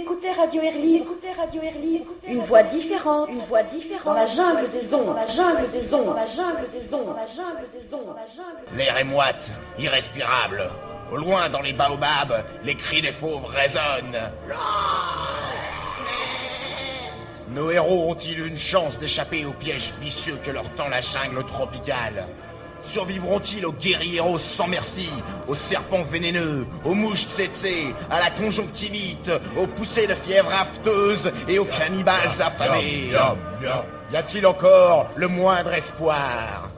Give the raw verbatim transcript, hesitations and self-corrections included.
écoutez Radio Erly, écoutez Radio Erly, une voix différente, une voix différente, dans la jungle des ondes, dans la jungle des ondes, dans la jungle des ondes, dans la jungle des ondes, dans la jungle. L'air est moite, irrespirable. Au loin, dans les baobabs, les cris des fauves résonnent. Nos héros ont-ils une chance d'échapper aux pièges vicieux que leur tend la jungle tropicale? Survivront-ils aux guérilleros sans merci, aux serpents vénéneux, aux mouches tsetse, à la conjonctivite, aux poussées de fièvre afteuse et aux cannibales affamés? Y a-t-il encore le moindre espoir?